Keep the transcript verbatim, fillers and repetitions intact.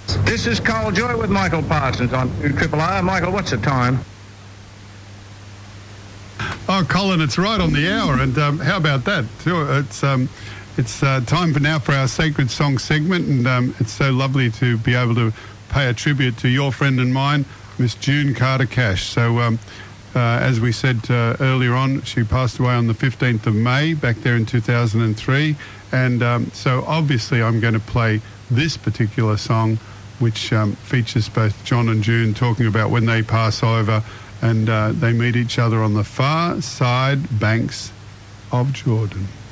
This is Carl Joy with Michael Parsons on Triple R. Michael, what's the time? Oh, Colin, it's right on the hour, and um, how about that? It's um, it's uh, time for now for our Sacred Song segment, and um, it's so lovely to be able to pay a tribute to your friend and mine, Miss June Carter Cash. So, um, uh, as we said uh, earlier on, she passed away on the fifteenth of May back there in two thousand three, and um, so obviously I'm going to play this particular song, which um, features both John and June talking about when they pass over and uh, they meet each other on the far side banks of Jordan.